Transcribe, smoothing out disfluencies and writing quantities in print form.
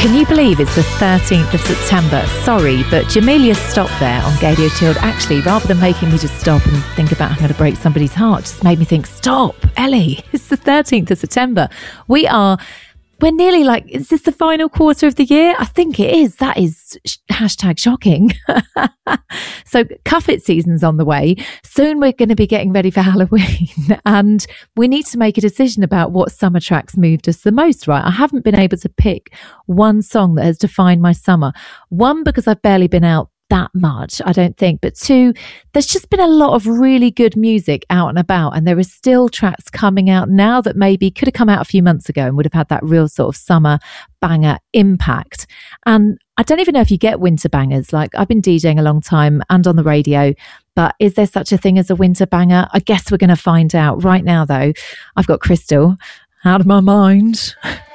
Can you believe it's the 13th of September? Sorry, but Jamelia stopped there on Radio Chilled. Actually, rather than making me just stop and think about how I'm going to break somebody's heart, just made me think, stop, Ellie, it's the 13th of September. We're nearly like, is this the final quarter of the year? I think it is. That is hashtag shocking. So cuff it season's on the way. Soon we're going to be getting ready for Halloween and we need to make a decision about what summer tracks moved us the most, right? I haven't been able to pick one song that has defined my summer. One, because I've barely been out that much, I don't think, but two, there's just been a lot of really good music out and about, and there are still tracks coming out now that maybe could have come out a few months ago and would have had that real sort of summer banger impact. And I don't even know if you get winter bangers. Like, I've been DJing a long time and on the radio, but is there such a thing as a winter banger? I guess we're going to find out. Right now though, I've got Crystal, Out of My Mind.